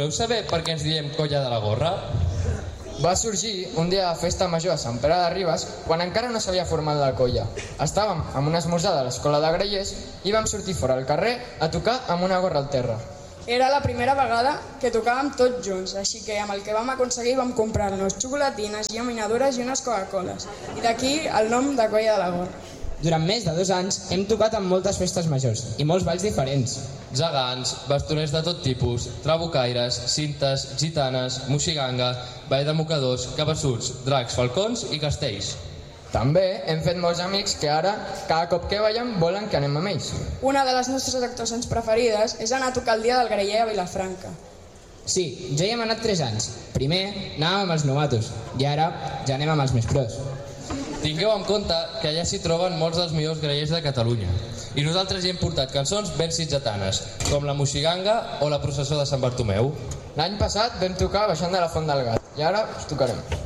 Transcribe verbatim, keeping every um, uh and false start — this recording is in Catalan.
Voleu saber per què ens diem Colla de la Gorra? Va sorgir un dia de festa major a Sant Pere de Ribes quan encara no s'havia format la colla. Estàvem amb una esmorzada a l'escola de Grallers i vam sortir fora al carrer a tocar amb una gorra al terra. Era la primera vegada que tocàvem tots junts, així que amb el que vam aconseguir vam comprar-nos xocolatines, llaminadures i unes Coca-Coles. I d'aquí el nom de Colla de la Gorra. Durant més de dos anys hem tocat en moltes festes majors i molts balls diferents. Gegants, bastoners de tot tipus, trabucaires, cintes, gitanes, moixiganga, ball de mocadors, cabassuts, dracs, falcons i castells. També hem fet molts amics que ara, cada cop que ballem, volen que anem amb ells. Una de les nostres actuacions preferides és anar a tocar el dia del graller a Vilafranca. Sí, ja hi hem anat tres anys. Primer anàvem amb els novatos i ara ja anem amb els més pros. Tingueu en compte que allà s'hi troben molts dels millors grallers de Catalunya. I nosaltres hi hem portat cançons ben sitgetanes, com la moixiganga o la processó de Sant Bartomeu. L'any passat vam tocar baixant de la Font del Gat i ara us tocarem.